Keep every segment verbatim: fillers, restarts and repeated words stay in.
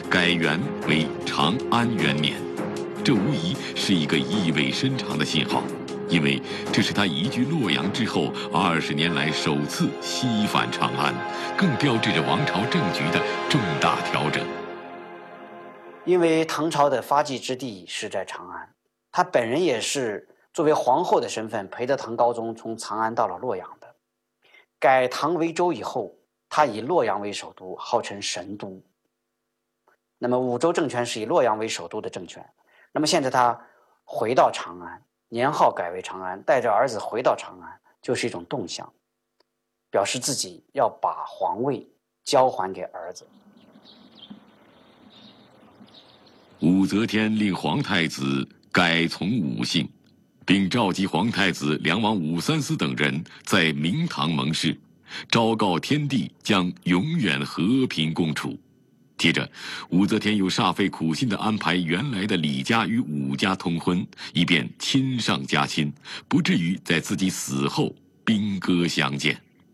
改元为长安元年，这无疑是一个意味深长的信号，因为这是他移居洛阳之后二十年来首次西返长安，更标志着王朝政局的重大调整。 因为唐朝的发迹之地是在长安，他本人也是作为皇后的身份陪着唐高宗从长安到了洛阳的。改唐为州以后，他以洛阳为首都，号称神都。那么武周政权是以洛阳为首都的政权，那么现在他回到长安，年号改为长安，带着儿子回到长安，就是一种动向，表示自己要把皇位交还给儿子。 武则天令皇太子改从武姓，并召集皇太子、梁王武三思等人在明堂盟誓，昭告天地将永远和平共处。接着，武则天又煞费苦心地安排原来的李家与武家通婚，以便亲上加亲，不至于在自己死后兵戈相见。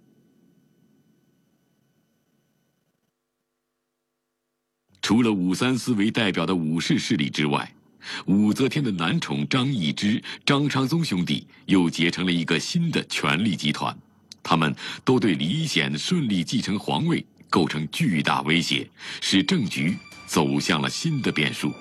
除了武三思为代表的武氏势力之外，武则天的男宠张易之、张昌宗兄弟又结成了一个新的权力集团，他们都对李显顺利继承皇位构成巨大威胁，使政局走向了新的变数。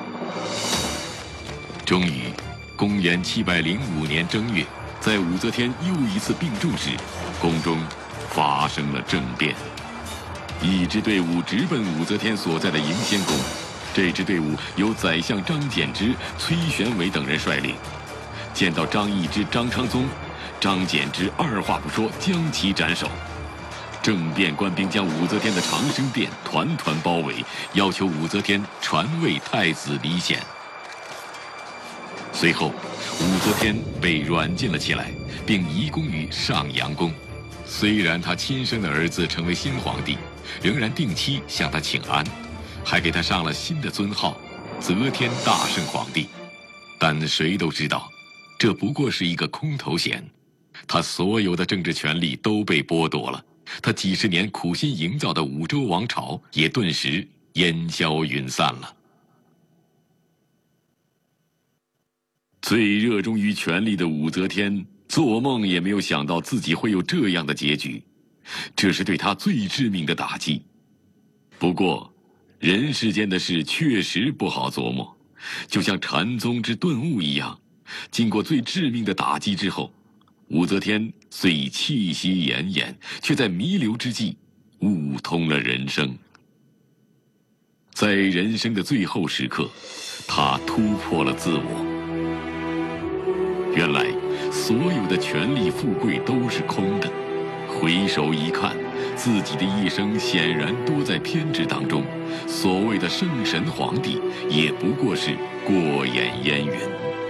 终于，公元七百零五年正月，在武则天又一次病重时，宫中发生了政变。一支队伍直奔武则天所在的迎仙宫，这支队伍由宰相张柬之、崔玄伟等人率领。见到张易之、张昌宗，张柬之二话不说将其斩首。政变官兵将武则天的长生殿团团包围，要求武则天传位太子李显。随后，武则天被软禁了起来，并移宫于上阳宫。虽然他亲生的儿子成为新皇帝，仍然定期向他请安，还给他上了新的尊号——则天大圣皇帝。但谁都知道，这不过是一个空头衔，他所有的政治权力都被剥夺了。他几十年苦心营造的武周王朝也顿时烟消云散了。最热衷于权力的武则天，做梦也没有想到自己会有这样的结局，这是对她最致命的打击。不过，人世间的事确实不好琢磨，就像禅宗之顿悟一样，经过最致命的打击之后，武则天虽气息奄奄，却在弥留之际悟通了人生。在人生的最后时刻，她突破了自我。原来，所有的权力富贵都是空的。回首一看，自己的一生显然多在偏执当中。所谓的圣神皇帝，也不过是过眼烟云。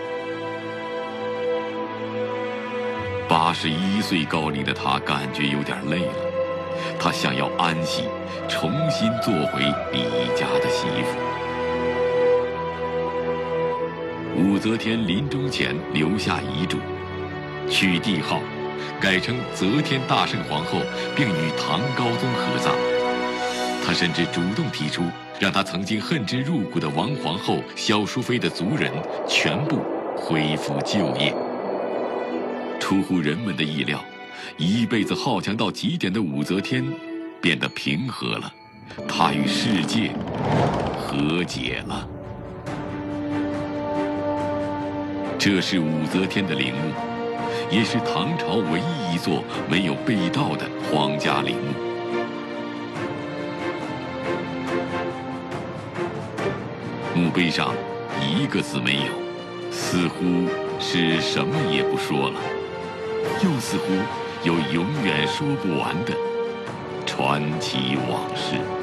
八十一岁高龄的他感觉有点累了，他想要安息，重新做回李家的媳妇。武则天临终前留下遗嘱，取帝号，改成则天大圣皇后，并与唐高宗合葬。她甚至主动提出，让她曾经恨之入骨的王皇后萧淑妃的族人全部恢复就业。出乎人们的意料，一辈子好强到极点的武则天变得平和了，她与世界和解了。这是武则天的陵墓，也是唐朝唯一一座没有被盗的皇家陵墓。墓碑上一个字没有，似乎是什么也不说了，又似乎有永远说不完的传奇往事。